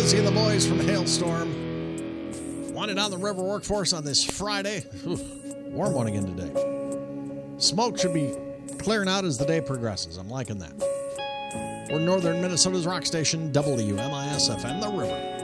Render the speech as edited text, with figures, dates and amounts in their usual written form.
Dizzy and the boys from Hailstorm. Winding down the river workforce on this Friday. Warm one again today. Smoke should be clearing out as the day progresses. I'm liking that. We're northern Minnesota's rock station, WMIS FM, The River.